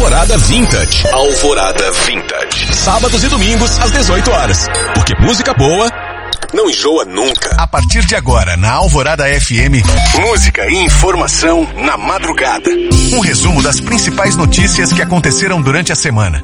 Alvorada Vintage. Alvorada Vintage. Sábados e domingos às 18 horas. Porque música boa não enjoa nunca. A partir de agora, na Alvorada FM, música e informação na madrugada. Um resumo das principais notícias que aconteceram durante a semana.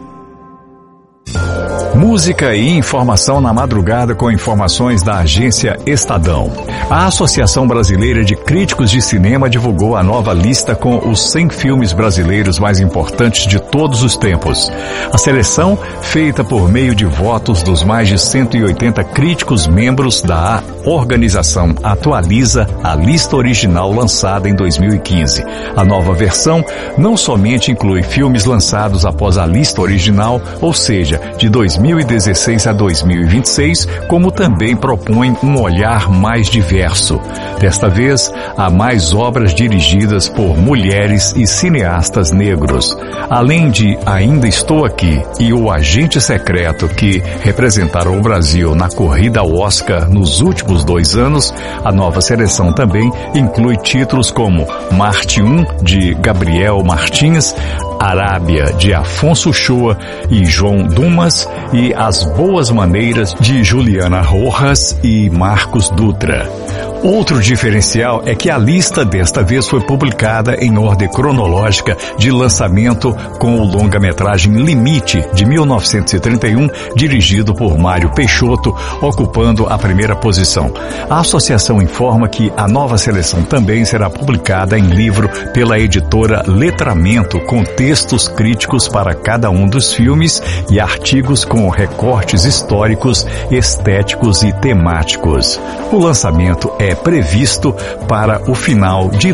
Música e informação na madrugada com informações da agência Estadão. A Associação Brasileira de Críticos de Cinema divulgou a nova lista com os 100 filmes brasileiros mais importantes de todos os tempos. A seleção, feita por meio de votos dos mais de 180 críticos membros da organização, atualiza a lista original lançada em 2015. A nova versão não somente inclui filmes lançados após a lista original, ou seja, de 2016 a 2026, como também propõe um olhar mais diverso. Desta vez, há mais obras dirigidas por mulheres e cineastas negros. Além de Ainda Estou Aqui e O Agente Secreto, que representaram o Brasil na corrida ao Oscar nos últimos 2 anos, a nova seleção também inclui títulos como Marte 1, de Gabriel Martins, Arábia, de Afonso Uchoa e João Dumas, e As Boas Maneiras, de Juliana Rojas e Marcos Dutra. Outro diferencial é que a lista desta vez foi publicada em ordem cronológica de lançamento, com o longa-metragem Limite, de 1931, dirigido por Mário Peixoto, ocupando a primeira posição. A associação informa que a nova seleção também será publicada em livro pela editora Letramento, com textos críticos para cada um dos filmes e artigos com recortes históricos, estéticos e temáticos. O lançamento é previsto para o final de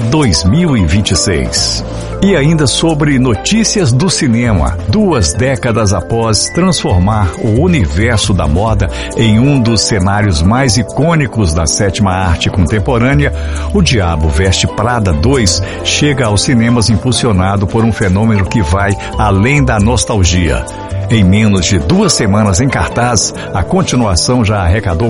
2026. E ainda sobre notícias do cinema. 2 décadas após transformar o universo da moda em um dos cenários mais icônicos da 7ª arte contemporânea, O Diabo Veste Prada 2 chega aos cinemas impulsionado por um fenômeno que vai além da nostalgia. Em menos de 2 semanas em cartaz, a continuação já arrecadou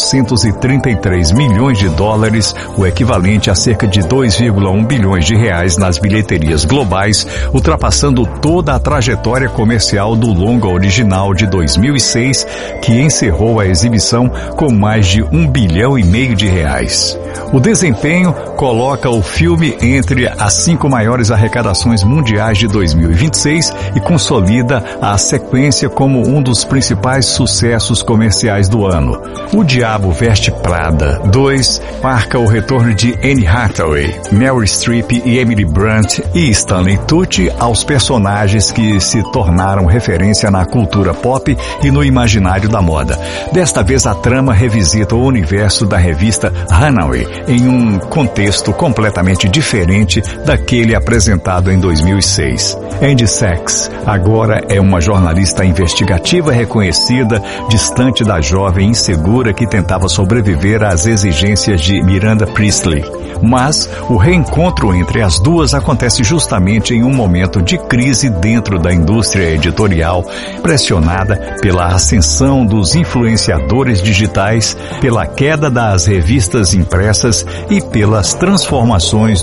433 milhões de dólares, o equivalente a cerca de 2,1 bilhões de reais nas bilheterias globais, ultrapassando toda a trajetória comercial do longa original de 2006, que encerrou a exibição com mais de 1,5 bilhão de reais. O desempenho coloca o filme entre as 5 maiores arrecadações mundiais de 2026 e consolida a sequência como um dos principais sucessos comerciais do ano. O Diabo Veste Prada 2 marca o retorno de Anne Hathaway, Meryl Streep e Emily Blunt e Stanley Tucci aos personagens que se tornaram referência na cultura pop e no imaginário da moda. Desta vez a trama revisita o universo da revista Runaway em um contexto completamente diferente daquele apresentado em 2006. Andy Sachs agora é uma jornalista investigativa reconhecida, distante da jovem insegura que tentava sobreviver às exigências de Miranda Priestly. Mas o reencontro entre as duas acontece justamente em um momento de crise dentro da indústria editorial, pressionada pela ascensão dos influenciadores digitais, pela queda das revistas impressas e pelas transformações